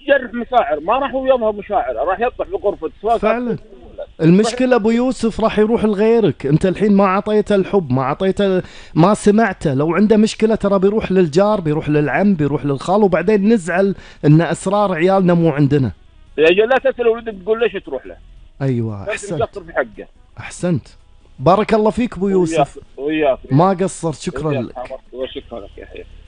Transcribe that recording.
يجرح مشاعر، ما راح هو يظهر مشاعر، راح يطلع بغرفة سواء فعلا. المشكلة ابو يوسف راح يروح لغيرك، انت الحين ما عطيته الحب، ما عطيته، ما سمعته. لو عنده مشكلة ترى بيروح للجار، بيروح للعم، بيروح للخال، وبعدين نزعل ان اسرار عيالنا مو عندنا. يا رجال لا تسأل ولدك تقول ليش تروح له. ايوه لازم احسنت. تقصر في حقه. احسنت. بارك الله فيك ابو وياك يوسف. وياك ما قصرت، شكرا وياك لك. وشكرا لك يا حبيبي.